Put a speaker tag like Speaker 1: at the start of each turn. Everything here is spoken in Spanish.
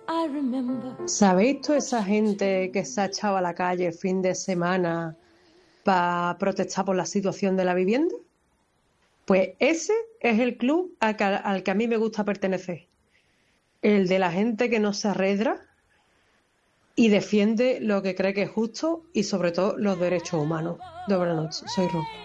Speaker 1: ¿Sabéis toda esa gente que se ha echado a la calle el fin de semana para protestar por la situación de la vivienda? Pues ese es el club al que a mí me gusta pertenecer. El de la gente que no se arredra y defiende lo que cree que es justo y sobre todo los derechos humanos. Buenas noches, soy Ro.